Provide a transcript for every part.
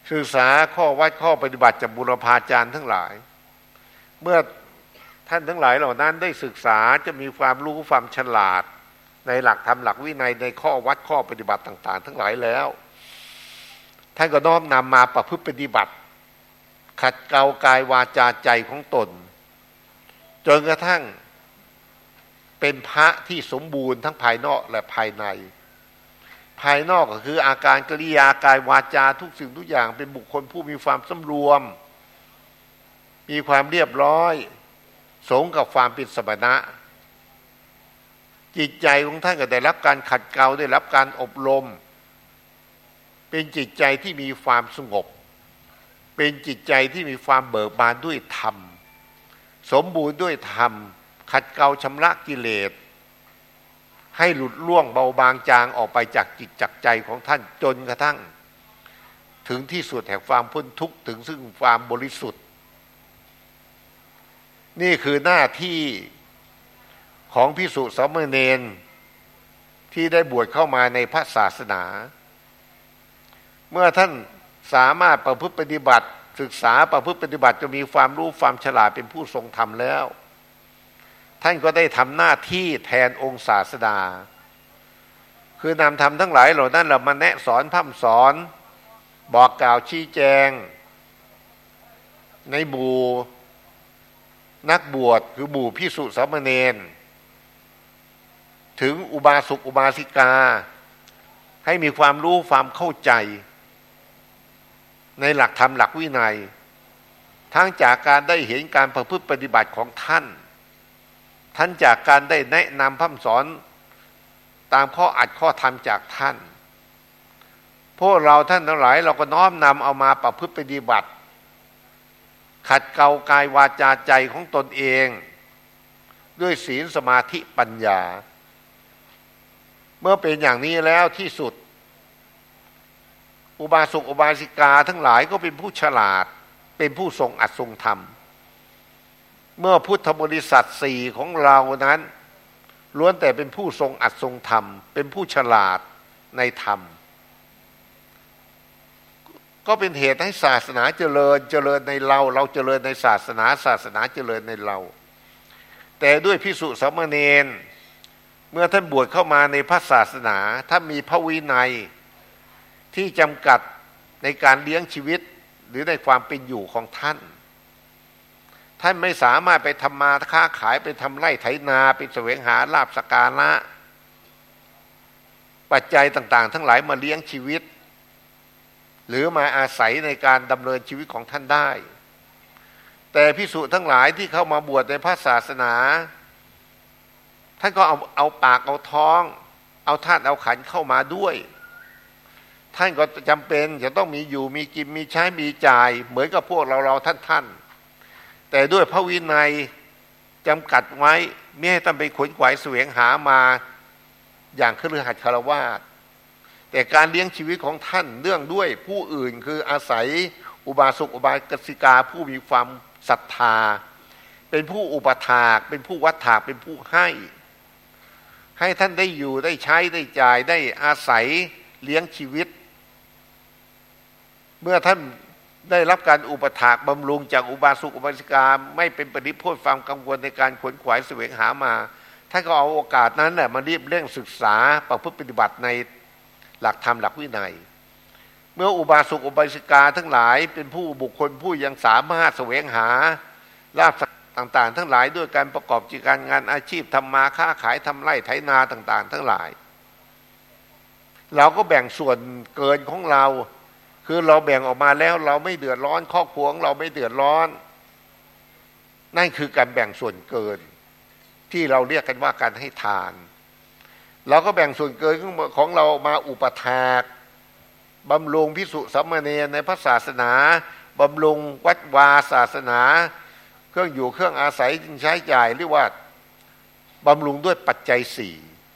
ศึกษาข้อวัดข้อปฏิบัติจากบุรพาจารย์ทั้งหลายเมื่อท่านทั้งหลายเหล่านั้นได้ศึกษาจะมีความรู้ความฉลาดในหลักธรรมหลักวินัยในข้อวัดข้อปฏิบัติต่างๆทั้งหลายแล้วท่านก็น้อมนำมาประพฤติปฏิบัติขัดเกลากายวาจาใจของตนจนกระทั่งเป็นพระที่สมบูรณ์ทั้งภายนอกและภายในภายนอกก็คืออาการกิริยากายวาจาทุกสิ่งทุกอย่างเป็นบุคคลผู้มีความสำรวมมีความเรียบร้อยสมกับความเป็นสมณะจิตใจของท่านก็ได้รับการขัดเกลาได้รับการอบรมเป็นจิตใจที่มีความสงบเป็นจิตใจที่มีความเบิกบานด้วยธรรมสมบูรณ์ด้วยธรรมขัดเกลาชำระกิเลสให้หลุดล่วงเบาบางจางออกไปจากจิตจากใจของท่านจนกระทั่งถึงที่สุดแห่งความพ้นทุกข์ถึงซึ่งความบริสุทธิ์นี่คือหน้าที่ของภิกษุสามเณรที่ได้บวชเข้ามาในพระศาสนาเมื่อท่านสามารถประพฤติปฏิบัติศึกษาประพฤติปฏิบัติจะมีความรู้ความฉลาดเป็นผู้ทรงธรรมแล้วท่านก็ได้ทำหน้าที่แทนองค์ศาสดาคือนำธรรมทั้งหลายเหล่านั้นเรามาแนะสอนพร่ำสอนบอกกล่าวชี้แจงในหมู่นักบวชคือหมู่ภิกษุสามเณรถึงอุบาสกอุบาสิกาให้มีความรู้ความเข้าใจในหลักธรรมหลักวินัยทั้งจากการได้เห็นการประพฤติปฏิบัติของท่านทั้งจากการได้แนะนำพร่ำสอนตามข้ออัดข้อธรรมจากท่านพวกเราท่านทั้งหลายเราก็น้อมนำเอามาประพฤติปฏิบัติขัดเกลากายวาจาใจของตนเองด้วยศีลสมาธิปัญญาเมื่อเป็นอย่างนี้แล้วที่สุดอุบาสกอุบาสิกาทั้งหลายก็เป็นผู้ฉลาดเป็นผู้ทรงอัดทรงธรรมเมื่อพุทธบริษัทสี่ของเรานั้นล้วนแต่เป็นผู้ทรงอัดทรงธรรมเป็นผู้ฉลาดในธรรมก็เป็นเหตุให้ศาสนาเจริญในเราเจริญในศาสนาเจริญในเราแต่ด้วยภิกษุสามเณรเมื่อท่านบวชเข้ามาในพระศาสนาถ้ามีพระวินัยที่จำกัดในการเลี้ยงชีวิตหรือในความเป็นอยู่ของท่านไม่สามารถไปทำมาค้าขายไปทำไร่ไถนาไปแสวงหาลาภสักการะปัจจัยต่างๆทั้งหลายมาเลี้ยงชีวิตหรือมาอาศัยในการดำเนินชีวิตของท่านได้แต่ภิกษุทั้งหลายที่เข้ามาบวชในพระศาสนาท่านก็เอาปากเอาท้องเอาธาตุเอาขันธ์เข้ามาด้วยท่านก็จำเป็นจะต้องมีอยู่มีกินมีใช้มีจ่ายเหมือนกับพวกเราท่านแต่ด้วยพระวินัยจำกัดไว้ไม่ให้ท่านไปขวนขวายแสวงหามาอย่างคฤหัสถ์ฆราวาสแต่การเลี้ยงชีวิตของท่านเนื่องด้วยผู้อื่นคืออาศัยอุบาสกอุบาสิกาผู้มีความศรัทธาเป็นผู้อุปถากเป็นผู้วัฏฐากเป็นผู้ให้ท่านได้อยู่ได้ใช้ได้จ่ายได้อาศัยเลี้ยงชีวิตเมื่อท่านได้รับการอุปถากบำรุงจากอุบาสกอุบาสิกาไม่เป็นปริพจน์ความกังวลในการขวนขวายแสวงหามาท่านก็เอาโอกาสนั้นแหละมารีบเร่งศึกษาประพฤติปฏิบัติในหลักธรรมหลักวินัยเมื่ออุบาสกอุบาสิกาทั้งหลายเป็นผู้บุคคลผู้ยังสามารถแสวงหาลาภต่างๆทั้งหลายด้วยการประกอบกิจการงานอาชีพทำมาค้าขายทำไร่ไถนาต่างๆทั้งหลายเราก็แบ่งส่วนเกินของเราคือเราแบ่งออกมาแล้วเราไม่เดือดร้อนครอบครัวของเราไม่เดือดร้อนนั่นคือการแบ่งส่วนเกินที่เราเรียกกันว่าการให้ทานเราก็แบ่งส่วนเกินของเรามาอุปถากบำรุงภิกษุสามเณรในพระศาสนาบำรุงวัดวาศาสนาเครื่องอยู่เครื่องอาศัยจึงใช้จ่ายเรียกว่าบำรุงด้วยปัจจัยสี่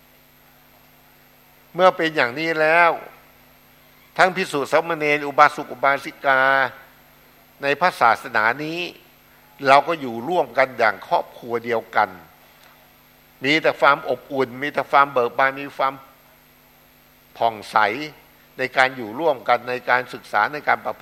เมื่อเป็นอย่างนี้แล้วทั้งภิกษุสามเณรอุบาสกอุบาสิกาในพระศาสนานี้เราก็อยู่ร่วมกันอย่างครอบครัวเดียวกันมีแต่ความอบอุ่นมีแต่ความเบิกบานมีความผ่องใสในการอยู่ร่วมกันในการศึกษาในการประ